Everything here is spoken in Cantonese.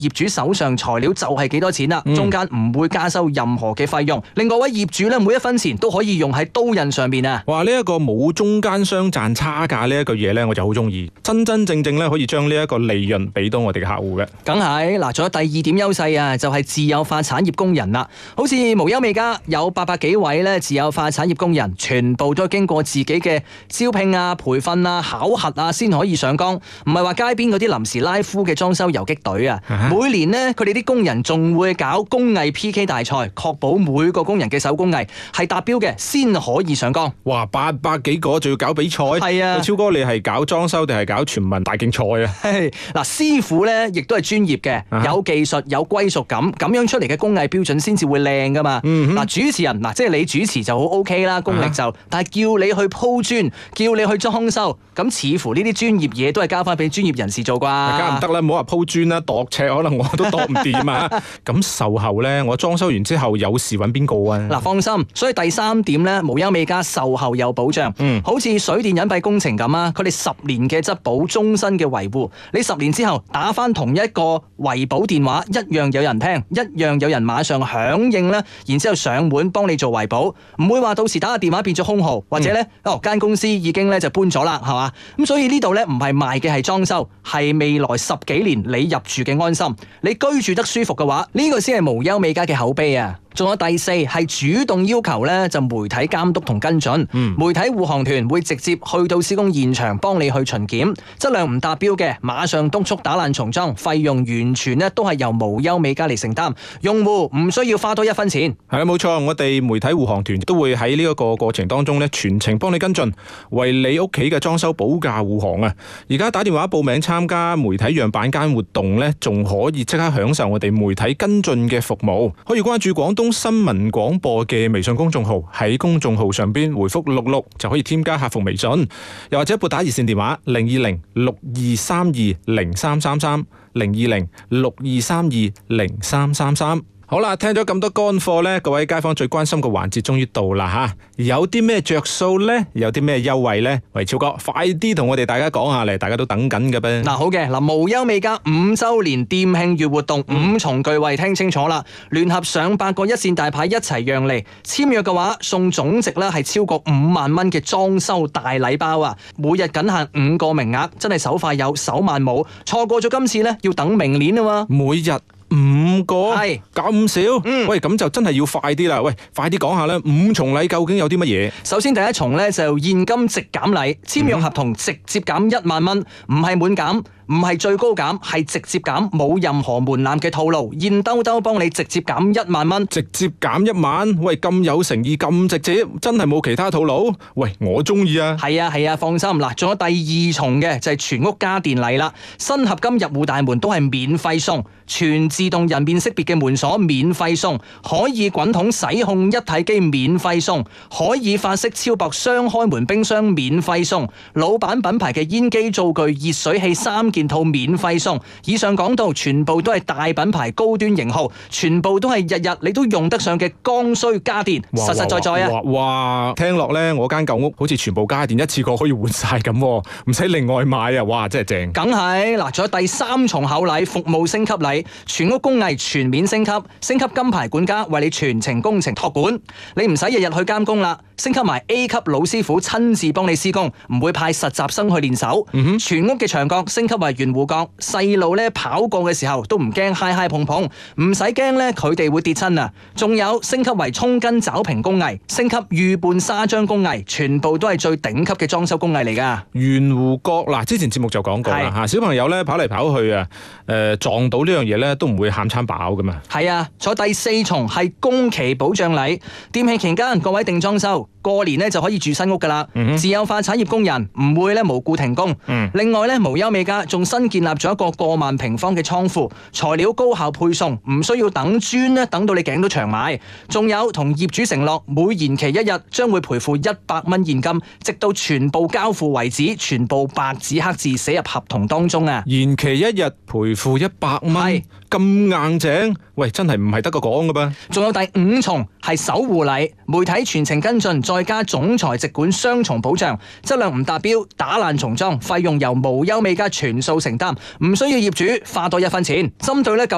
業主手上材料就係幾多錢啦，中間唔會加收任何嘅費用，令各位業主咧每一分錢都可以用喺刀刃上面啊！ 哇！呢一個冇中間商賺差價呢一個嘢咧，我就好中意，真真正正咧可以將呢一個利潤俾到我哋嘅客戶嘅。 梗係嗱，仲有第二點優勢啊，就係自有化產業工人啦。好似無憂美家有800幾位咧自有化產業工人，全部都經過自己嘅招聘啊、培訓啊、考核啊，先可以上崗，唔係話街邊嗰啲臨時拉夫嘅裝修游擊隊啊。每年呢，佢哋啲工人仲會搞工藝 PK 大賽，確保每個工人嘅手工藝係達標嘅，先可以上崗。 哇！800幾個仲要搞比賽， 係啊！ 超哥你係搞裝修定係搞全民大競賽啊？ 嗱，師傅咧亦都係專業嘅，有技術有歸屬感，咁樣出嚟嘅工藝標準先至會靚噶嘛。嗱，主持人嗱，即係你主持就好 OK 啦，功力就，但係叫你去鋪磚，叫你去裝修，咁似乎呢啲專業嘢都係交翻俾專業人士做啩。 梗唔得啦，唔好話鋪磚啦，度尺可能我都度唔掂啊。咁售後咧，我裝修完之後有事揾邊個啊？ 嗱，放心，所以第3點咧，無憂美家售後有保障，好似水電隱蔽工程咁啊，佢哋10年嘅質保，終身嘅維護，你10年之後打翻同一個維保電話，一樣有人聽，一樣有人馬上響應啦，然之後上門幫你做維保，唔會話到時打個電話變咗空號，或者咧間公司已經咧就搬咗啦，係嘛？咁所以呢度咧唔係賣嘅係裝修，係未來10幾年你入住嘅安心，你居住得舒服嘅話，呢個先係無憂美家嘅口碑啊！仲有第4係主動要求咧，就媒體監督同跟進，媒體護航團會直接去到施工現場幫你去巡檢，質量唔達標嘅馬上督促打爛重裝，費用完全咧都係由無憂美家嚟承擔，用戶唔需要花多1分錢。 係啦，冇錯，我哋媒體護航團都會喺呢一個過程當中咧，全程幫你跟進，為你屋企嘅裝修保駕護航啊！而家打電話報名參加媒體樣板間活動咧，仲可以即刻享受我哋媒體跟進嘅服務，可以關注廣東新聞廣播嘅微信公眾號，喺公眾號上邊回覆66就可以添加客服微信，又或者撥打熱線電話02062320333 02062320333。好啦，聽咗咁多乾貨呢，各位街坊最關心嘅環節終於到啦吓，有啲咩着數呢？有啲咩優惠呢？喂，超哥，快啲同我哋大家講下嚟，大家都等緊嘅噃。 嗱，好嘅，嗱，無憂美家5周年店慶月活動5重巨惠，聽清楚啦！聯合上百個一線大牌一齊讓利，簽約嘅話送總值咧係超過5萬蚊嘅裝修大禮包啊！每日僅限5個名額，真係手快有手慢冇，錯過咗今次呢，要等明年啊嘛！ 每日5個係咁少，喂，咁就真係要快啲啦！喂，快啲講下啦，5重禮究竟有啲乜嘢？ 首先第1重咧就現金直減禮，簽約合同直接減1萬蚊，唔係滿減。唔係最高減，係直接減，冇任何門檻嘅套路，現兜兜幫你直接減1萬蚊， 直接減1萬，喂，咁有誠意，咁直接，真係冇其他套路，喂，我中意啊！ 係啊，放心嗱，仲有第2重嘅就係全屋家電禮啦，新合金入戶大門都係免費送，全自動人面識別嘅門鎖免費送，可以滾筒洗控一體機免費送，可以法式超薄雙開門冰箱免費送，老闆品牌嘅煙機灶具熱水器3件套免費送，以上講到全部都係大品牌高端型號，全部都係日日你都用得上嘅剛需家電，實實在在啊！ 哇，聽落呢，我間舊屋好似全部家電一次過可以換晒咁，唔使另外買啊！哇，真係正！ 梗係嗱，仲有第3重厚禮，服務升級禮，全屋工藝全面升級，升級金牌管家為你全程工程託管，你唔使日日去監工啦，升級埋 A 級老師傅親自幫你施工，唔會派實習生去練手，全屋嘅牆角升級為圓弧角，細路咧跑過嘅時候都唔驚揩揩碰碰，唔使驚咧佢哋會跌親啊！仲有升級為沖根爪平工藝，升級預拌砂漿工藝，全部都係最頂級嘅裝修工藝嚟噶。 圓弧角嗱，之前節目就講過啦吓，小朋友咧跑嚟跑去啊，撞到呢樣嘢咧都唔會喊餐飽噶嘛。係啊，坐第4重係工期保障禮，店慶期間各位定裝修，過年咧就可以住新屋噶啦。自有化產業工人唔會咧無故停工。另外咧，無憂美家仲新建立咗一個過萬平方嘅倉庫，材料高效配送，唔需要等磚咧等到你頸都長埋。仲有同業主承諾，每延期1日將會賠付100蚊現金，直到全部交付為止，全部白紙黑字寫入合同當中啊！ 延期1日賠付100蚊，咁硬淨，喂，真係唔係得個講噶噃。 仲有第5重係守護禮，媒體全程跟進，再加總裁直管雙重保障，質量唔達標打爛重裝，費用由無憂美家全數承擔，唔需要業主花多1分錢。針對咧